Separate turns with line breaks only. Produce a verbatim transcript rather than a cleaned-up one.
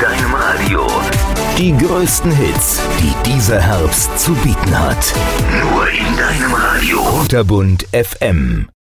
deinem Radio. Die größten Hits, die dieser Herbst zu bieten hat. Nur in deinem Radio. Kunterbunt F M.